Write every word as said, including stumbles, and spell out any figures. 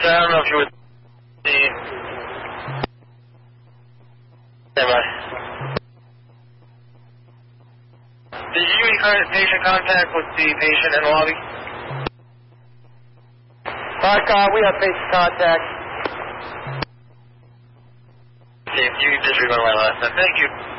So I don't know if you would see. Stand by. Did you make patient contact with the patient in the lobby? Alright, uh, we have patient contact. See, you can disregard my last time. Thank you.